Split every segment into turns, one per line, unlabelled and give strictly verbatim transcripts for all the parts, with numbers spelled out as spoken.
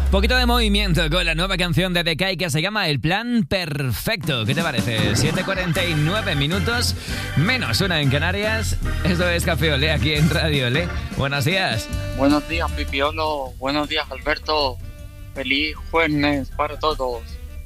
Poquito de movimiento con la nueva canción de The Kai que se llama El Plan Perfecto. ¿Qué te parece? siete cuarenta y nueve minutos, menos una en Canarias. Esto es Café Olé aquí en Radio Olé. Buenos días.
Buenos días, Pipiolo. Buenos días, Alberto. Feliz jueves para todos.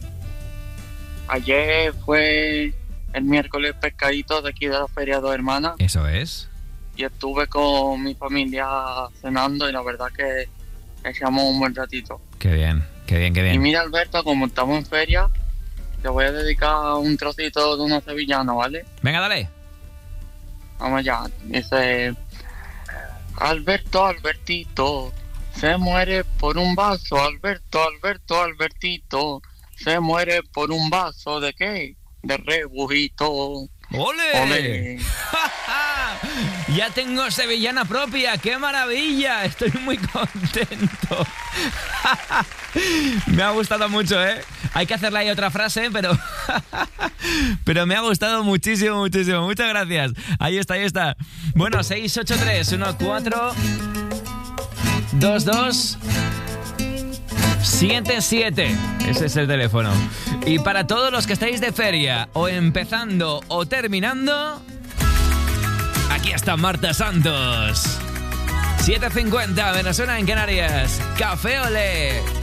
Ayer fue el miércoles pescadito de aquí de la Feria Dos Hermanas.
Eso es.
Y estuve con mi familia cenando y la verdad que echamos un buen ratito.
Qué bien, qué bien, qué bien.
Y mira, Alberto, como estamos en feria, te voy a dedicar un trocito de una sevillana, ¿vale?
Venga, dale.
Vamos allá. Dice: Alberto, Albertito, se muere por un vaso. Alberto, Alberto, Albertito, se muere por un vaso. ¿De qué? De rebujito.
¡Ole!
¡Ole!
Ya tengo sevillana propia, ¡qué maravilla! Estoy muy contento. Me ha gustado mucho, ¿eh? Hay que hacerle ahí otra frase, pero... pero me ha gustado muchísimo, muchísimo. Muchas gracias. Ahí está, ahí está. Bueno, seis ocho tres uno cuatro dos dos siete siete. Ese es el teléfono. Y para todos los que estáis de feria, o empezando o terminando, aquí está Marta Santos. siete cincuenta, Venezuela en Canarias. Café Olé.